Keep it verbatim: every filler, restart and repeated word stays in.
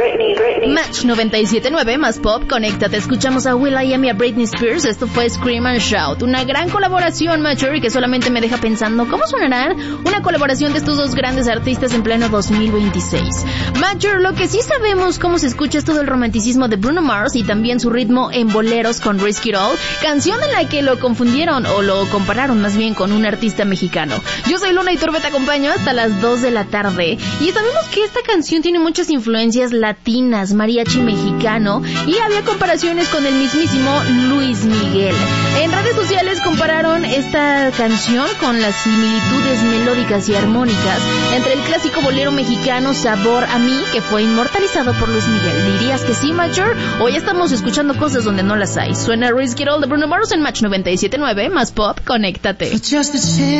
Britney, Britney. Match noventa y siete punto nueve más pop, conéctate. Escuchamos a will.i.am y a Britney Spears. Esto fue Scream and Shout, una gran colaboración, Mature, que solamente me deja pensando cómo sonará una colaboración de estos dos grandes artistas en pleno dos mil veintiséis. Mature, lo que sí sabemos cómo se escucha es todo el romanticismo de Bruno Mars y también su ritmo en boleros con Risk It All, canción en la que lo confundieron o lo compararon más bien con un artista mexicano. Yo soy Luna y Turbe, te acompaño hasta las dos de la tarde y sabemos que esta canción tiene muchas influencias latinas, mariachi mexicano, y había comparaciones con el mismísimo Luis Miguel. En redes sociales compararon esta canción con las similitudes melódicas y armónicas entre el clásico bolero mexicano Sabor a mí, que fue inmortalizado por Luis Miguel. ¿Dirías que sí, Mature? Hoy estamos escuchando cosas donde no las hay. Suena Risk It All de Bruno Mars en Match noventa y siete punto nueve más pop, conéctate.